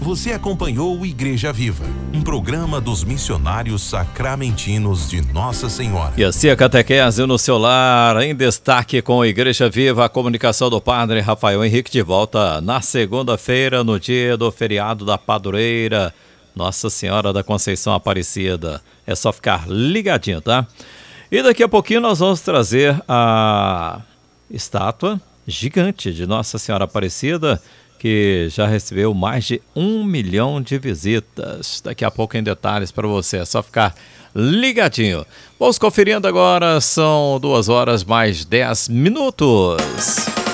Você acompanhou o Igreja Viva, um programa dos missionários sacramentinos de Nossa Senhora. E assim a catequese no seu lar, em destaque com a Igreja Viva, a comunicação do Padre Rafael Henrique, de volta na segunda-feira, no dia do feriado da Padroeira, Nossa Senhora da Conceição Aparecida. É só ficar ligadinho, tá? E daqui a pouquinho nós vamos trazer a estátua gigante de Nossa Senhora Aparecida, que já recebeu mais de 1 milhão de visitas. Daqui a pouco em detalhes para você, é só ficar ligadinho. Vamos conferindo agora, são 2 horas mais 10 minutos.